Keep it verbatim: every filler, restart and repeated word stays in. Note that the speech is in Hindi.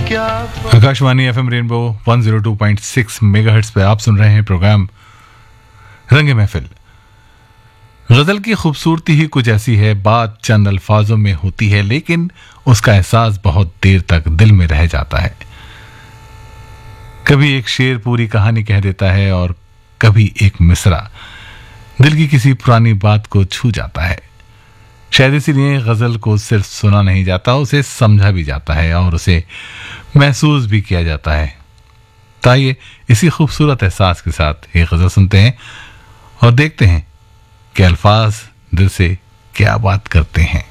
आकाशवाणी एफएम रेनबो एक सौ दो पॉइंट छह मेगाहर्ट्ज पे आप सुन रहे हैं प्रोग्राम रंग महफिल। गजल की खूबसूरती ही कुछ ऐसी है, बात चंद अल्फाजों में होती है लेकिन उसका एहसास बहुत देर तक दिल में रह जाता है। कभी एक शेर पूरी कहानी कह देता है और कभी एक मिसरा दिल की किसी पुरानी बात को छू जाता है। शायद इसीलिए गजल को सिर्फ सुना नहीं जाता, उसे समझा भी जाता है और उसे महसूस भी किया जाता है। तो आइए इसी खूबसूरत एहसास के साथ ये गजल सुनते हैं और देखते हैं कि अल्फाज दिल से क्या बात करते हैं।